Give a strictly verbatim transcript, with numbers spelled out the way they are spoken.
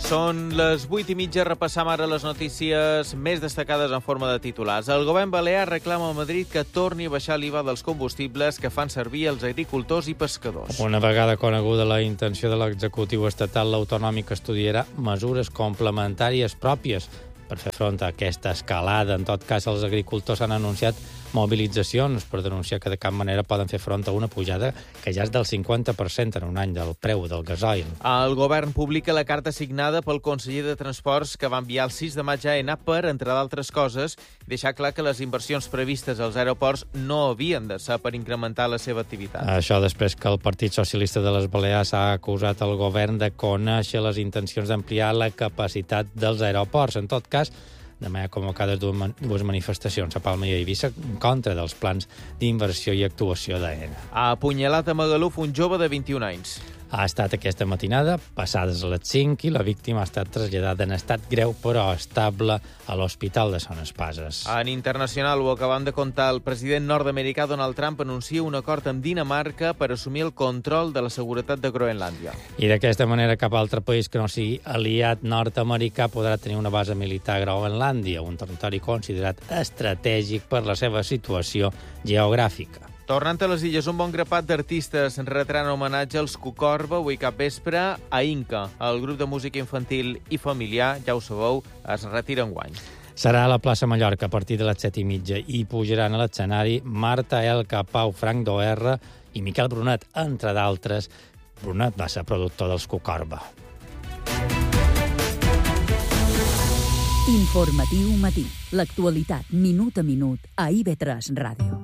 Són les vuit i mitja, repassam ara les notícies més destacades en forma de titulars. El govern balear reclama a Madrid que torni a baixar l'I V A dels combustibles que fan servir els agricultors i pescadors. Una vegada coneguda la intenció de l'executiu estatal, l'autonòmic estudiarà mesures complementàries pròpies per fer front a aquesta escalada. En tot cas, els agricultors han anunciat mobilitzacions per denunciar que de cap manera poden fer front a una pujada que ja és del cinquanta per cent en un any del preu del gasoil. El govern publica la carta signada pel conseller de Transports que va enviar el sis de maig a ENA per, entre d'altres coses, deixar clar que les inversions previstes als aeroports no havien de ser per incrementar la seva activitat. Això després que el Partit Socialista de les Balears ha acusat el govern de conèixer les intencions d'ampliar la capacitat dels aeroports. En tot cas, demà hi ha convocades dues manifestacions a Palma i a Eivissa en contra dels plans d'inversió i actuació d'ENA. Ha apunyalat a Magaluf un jove de vint-i-un anys. Ha estat aquesta matinada, passades les cinc, i la víctima ha estat traslladada en estat greu però estable a l'Hospital de Son Espases. En internacional, ho acabam de contar, el president nord-americà Donald Trump anuncia un acord amb Dinamarca per assumir el control de la seguretat de Groenlàndia. I d'aquesta manera cap altre país que no sigui aliat nord-americà podrà tenir una base militar a Groenlàndia, un territori considerat estratègic per la seva situació geogràfica. Tornant a les illes, un bon grapat d'artistes retran homenatge als Cucorba avui cap vespre a Inca. El grup de música infantil i familiar, ja ho sabeu, es retira enguany. Serà a la plaça Mallorca a partir de les set i mitja i pujaran a l'escenari Marta Elka, Pau, Frank Doerra i Miquel Brunet, entre d'altres. Brunet va ser productor dels Cucorba. Informatiu matí. L'actualitat minut a minut a I V tres Ràdio.